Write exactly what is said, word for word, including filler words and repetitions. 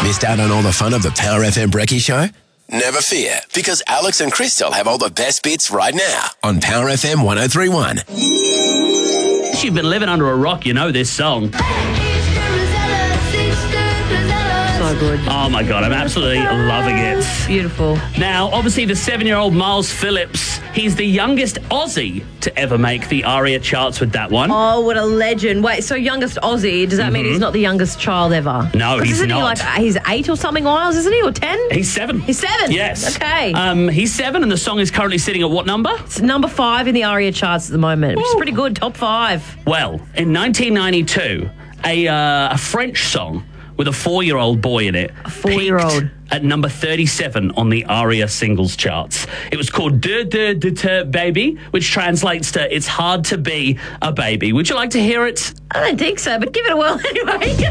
Missed out on all the fun of the Power F M Brekkie Show? Never fear, because Alex and Crystal have all the best bits right now on Power F M one oh three point one. If you've been living under a rock, you know this song. So good. Oh my God, I'm absolutely loving it. Beautiful. Now, obviously, the seven-year-old Miles Phillips, he's the youngest Aussie to ever make the ARIA charts with that one. Oh, what a legend. Wait, so youngest Aussie, does that Mm-hmm. mean he's not the youngest child ever? No, 'Cause he's isn't not. He like, he's eight or something, Miles, isn't he? Or ten? He's seven. He's seven? Yes. Okay. Um, he's seven, and the song is currently sitting at what number? It's number five in the ARIA charts at the moment, which is pretty good. Top five. Well, in nineteen ninety-two, a, uh, a French song with a four-year-old boy in it. A four-year-old. At number thirty-seven on the ARIA singles charts. It was called De De De Te Baby, which translates to It's Hard to Be a Baby. Would you like to hear it? I don't think so, but give it a whirl anyway.